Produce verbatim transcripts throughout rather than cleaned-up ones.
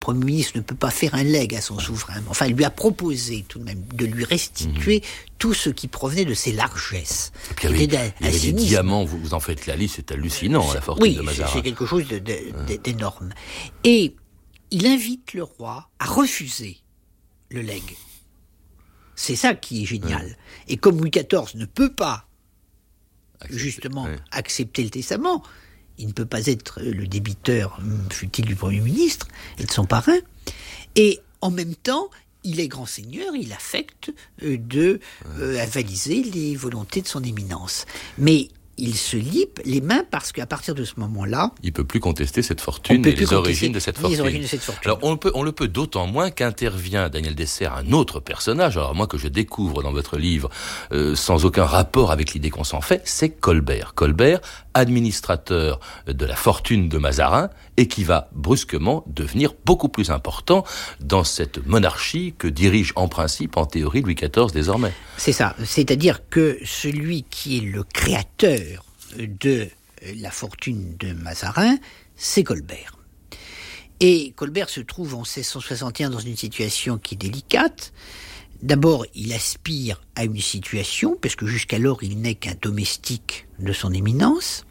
Premier ministre ne peut pas faire un legs à son souverain. Enfin, il lui a proposé tout de même de lui restituer mmh. tout ce qui provenait de ses largesses. Et puis il y avait, il y avait des diamants, vous, vous en faites la liste, c'est hallucinant, c'est, la fortune oui, de Mazarin. Oui, c'est quelque chose de, de, de, d'énorme. Et il invite le roi à refuser le legs. C'est ça qui est génial. Mmh. Et comme Louis quatorze ne peut pas, accepter, justement, oui. accepter le testament, il ne peut pas être le débiteur, fût-il du Premier ministre, et de son parrain. Et en même temps, il est grand seigneur, il affecte de euh, avaliser les volontés de son éminence. Mais il se lie les mains parce qu'à partir de ce moment-là... Il ne peut plus contester cette fortune et les origines de cette fortune. origines de cette fortune. Alors, on le peut, on le peut d'autant moins qu'intervient Daniel Dessert, un autre personnage, alors moi que je découvre dans votre livre, euh, sans aucun rapport avec l'idée qu'on s'en fait, c'est Colbert. Colbert, administrateur de la fortune de Mazarin, et qui va brusquement devenir beaucoup plus important dans cette monarchie que dirige en principe, en théorie, Louis quatorze désormais. C'est ça, c'est-à-dire que celui qui est le créateur de la fortune de Mazarin, c'est Colbert. Et Colbert se trouve en seize cent soixante et un dans une situation qui est délicate. D'abord, il aspire à une situation, parce que jusqu'alors, il n'est qu'un domestique de son éminence.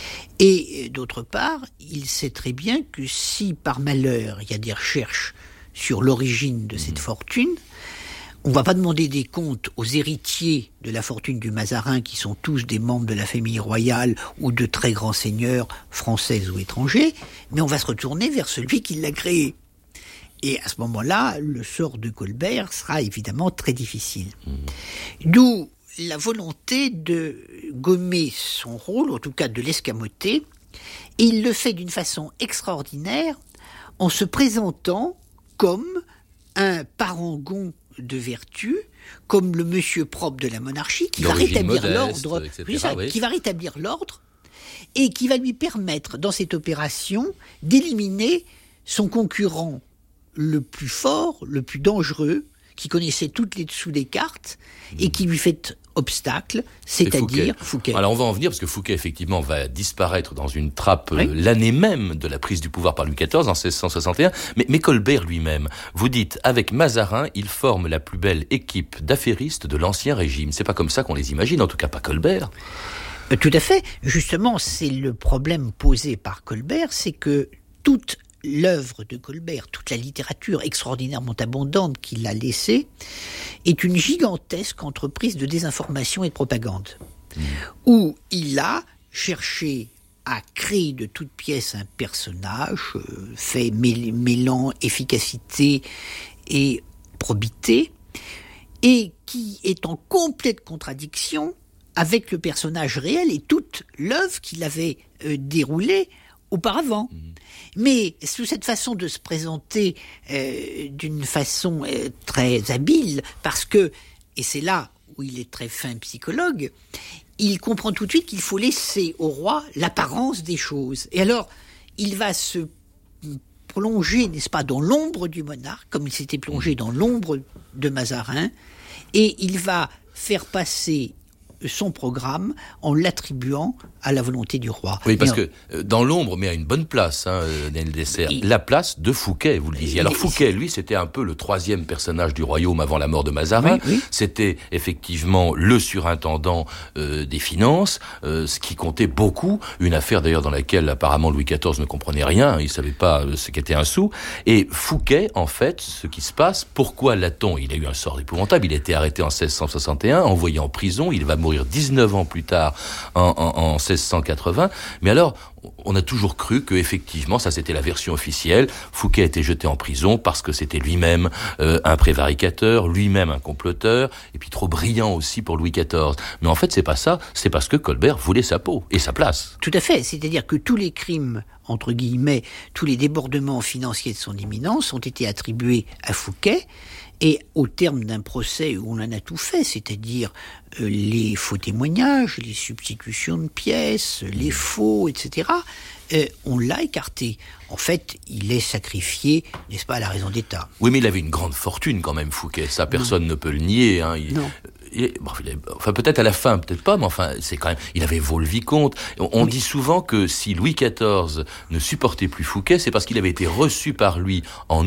Et d'autre part, il sait très bien que si par malheur, il y a des recherches sur l'origine de cette fortune, on ne va pas demander des comptes aux héritiers de la fortune du Mazarin, qui sont tous des membres de la famille royale ou de très grands seigneurs français ou étrangers, mais on va se retourner vers celui qui l'a créé. Et à ce moment-là, le sort de Colbert sera évidemment très difficile. Mmh. D'où la volonté de gommer son rôle, en tout cas de l'escamoter, et il le fait d'une façon extraordinaire en se présentant comme un parangon de vertu, comme le monsieur propre de la monarchie, qui va rétablir modeste, l'ordre, et cetera, oui, ça, oui. qui va rétablir l'ordre, et qui va lui permettre, dans cette opération, d'éliminer son concurrent le plus fort, le plus dangereux, qui connaissait toutes les dessous des cartes, et qui lui fait obstacle, c'est-à-dire Fouquet. Fouquet. Alors on va en venir, parce que Fouquet, effectivement, va disparaître dans une trappe oui. euh, l'année même de la prise du pouvoir par Louis quatorze, en seize cent soixante et un. Mais, mais Colbert lui-même, vous dites, avec Mazarin, il forme la plus belle équipe d'affairistes de l'Ancien Régime. C'est pas comme ça qu'on les imagine, en tout cas pas Colbert. Euh, tout à fait. Justement, c'est le problème posé par Colbert, c'est que toute l'œuvre de Colbert, toute la littérature extraordinairement abondante qu'il a laissée, est une gigantesque entreprise de désinformation et de propagande, mmh. où il a cherché à créer de toutes pièces un personnage, euh, fait mêl- mêlant efficacité et probité, et qui est en complète contradiction avec le personnage réel et toute l'œuvre qu'il avait euh, déroulée auparavant. Mmh. Mais sous cette façon de se présenter euh, d'une façon euh, très habile, parce que, et c'est là où il est très fin psychologue, il comprend tout de suite qu'il faut laisser au roi l'apparence des choses. Et alors, il va se plonger, n'est-ce pas, dans l'ombre du monarque, comme il s'était plongé dans l'ombre de Mazarin, et il va faire passer son programme en l'attribuant à la volonté du roi. Oui, parce on... que euh, dans l'ombre, mais à une bonne place, hein, Daniel Dessert, il... la place de Fouquet, vous le disiez. Alors Fouquet, lui, c'était un peu le troisième personnage du royaume avant la mort de Mazarin. Oui, oui. C'était effectivement le surintendant euh, des finances, euh, ce qui comptait beaucoup. Une affaire d'ailleurs dans laquelle apparemment Louis quatorze ne comprenait rien, il savait pas euh, ce qu'était un sou. Et Fouquet, en fait, ce qui se passe, pourquoi l'a-t-on ? Il a eu un sort épouvantable. Il a été arrêté en seize cent soixante et un, envoyé en prison. Il va mourir dix-neuf ans plus tard, en, en, en seize cent quatre-vingts. Mais alors, on a toujours cru que effectivement, ça c'était la version officielle. Fouquet a été jeté en prison parce que c'était lui-même euh, un prévaricateur, lui-même un comploteur, et puis trop brillant aussi pour Louis quatorze. Mais en fait, c'est pas ça. C'est parce que Colbert voulait sa peau et sa place. Tout à fait. C'est-à-dire que tous les crimes, entre guillemets, tous les débordements financiers de son éminence ont été attribués à Fouquet. Et au terme d'un procès où on en a tout fait, c'est-à-dire euh, les faux témoignages, les substitutions de pièces, les faux, et cetera, euh, on l'a écarté. En fait, il est sacrifié, n'est-ce pas, à la raison d'État. Oui, mais il avait une grande fortune quand même, Fouquet. Ça, personne non. ne peut le nier. Hein. Il, non. Il, bon, il avait, enfin, peut-être à la fin, peut-être pas, mais enfin, c'est quand même. Il avait Vaux-le-Vicomte. On, on oui. dit souvent que si Louis quatorze ne supportait plus Fouquet, c'est parce qu'il avait été reçu par lui en